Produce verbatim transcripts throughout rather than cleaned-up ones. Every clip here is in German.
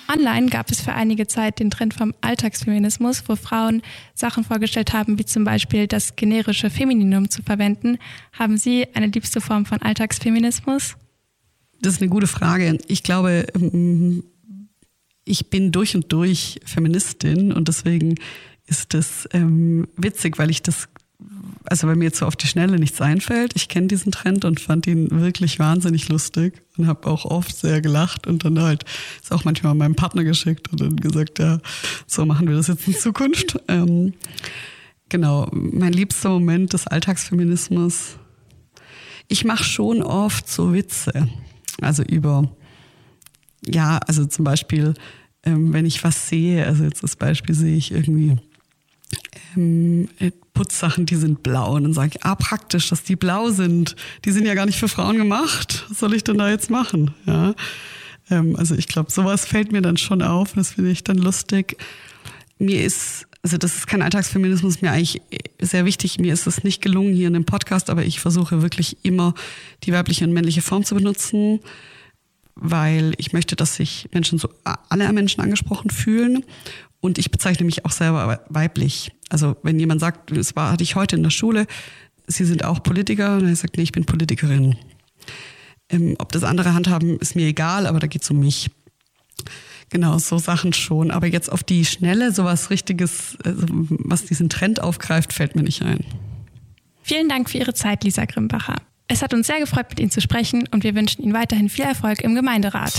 Online gab es für einige Zeit den Trend vom Alltagsfeminismus, wo Frauen Sachen vorgestellt haben, wie zum Beispiel das generische Femininum zu verwenden. Haben Sie eine liebste Form von Alltagsfeminismus? Das ist eine gute Frage. Ich glaube, ich bin durch und durch Feministin und deswegen ist das ähm, witzig, weil ich das, also weil mir jetzt so auf die Schnelle nichts einfällt. Ich kenne diesen Trend und fand ihn wirklich wahnsinnig lustig und habe auch oft sehr gelacht und dann halt ist auch manchmal meinem Partner geschickt und dann gesagt, ja, so machen wir das jetzt in Zukunft. Ähm, genau, mein liebster Moment des Alltagsfeminismus. Ich mache schon oft so Witze, also über, ja, also zum Beispiel, ähm, wenn ich was sehe, also jetzt das Beispiel sehe ich irgendwie ähm, Putzsachen, die sind blau und dann sage ich, ah, praktisch, dass die blau sind. Die sind ja gar nicht für Frauen gemacht. Was soll ich denn da jetzt machen? Ja, ähm, also ich glaube, sowas fällt mir dann schon auf. Das finde ich dann lustig. Mir ist, also das ist kein Alltagsfeminismus, mir eigentlich sehr wichtig. Mir ist es nicht gelungen hier in dem Podcast, aber ich versuche wirklich immer die weibliche und männliche Form zu benutzen, weil ich möchte, dass sich Menschen so, alle Menschen angesprochen fühlen. Und ich bezeichne mich auch selber weiblich. Also wenn jemand sagt, das war, hatte ich heute in der Schule, Sie sind auch Politiker, und er sagt, nee, ich bin Politikerin. Ähm, ob das andere handhaben, ist mir egal, aber da geht es um mich. Genau, so Sachen schon. Aber jetzt auf die Schnelle, sowas Richtiges, also was diesen Trend aufgreift, fällt mir nicht ein. Vielen Dank für Ihre Zeit, Lisa Grimbacher. Es hat uns sehr gefreut, mit Ihnen zu sprechen und wir wünschen Ihnen weiterhin viel Erfolg im Gemeinderat.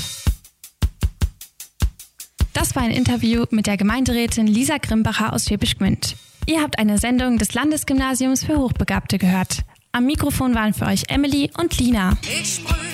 Das war ein Interview mit der Gemeinderätin Lisa Grimbacher aus Schwäbisch Gmünd. Ihr habt eine Sendung des Landesgymnasiums für Hochbegabte gehört. Am Mikrofon waren für euch Emily und Lina.